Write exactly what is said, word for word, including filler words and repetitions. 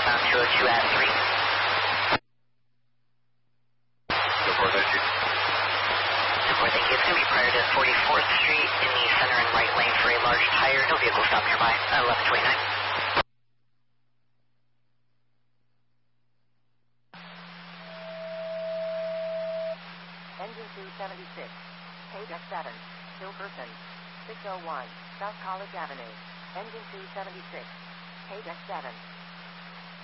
southbound two oh two at three. Report, thank you. Report, thank you. It's going to be prior to forty-fourth Street in the center and right lane for a large tire. No vehicle stop nearby. Uh, eleven twenty-nine. Engine two seventy-six, Page X seven, still person, six oh one, South College Avenue. Engine two seventy-six, Page X seven.